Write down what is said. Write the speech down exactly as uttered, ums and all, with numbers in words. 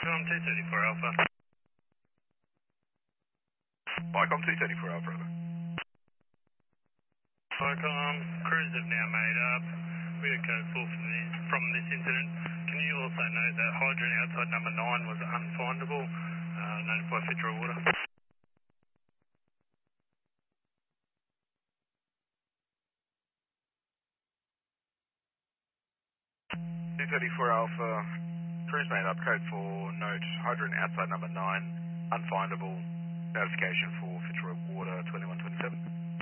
Vicom two thirty-four Alpha. Vicom two thirty-four Alpha. Vicom, crews have now made up. We had code four from, the, from this incident. Can you also note that hydrant outside number nine was unfindable? Uh, notify Fitro Water. two thirty-four Alpha, crews made up, code four, note, hydrant outside number nine, unfindable, notification for Fitzroy Water twenty-one twenty-seven.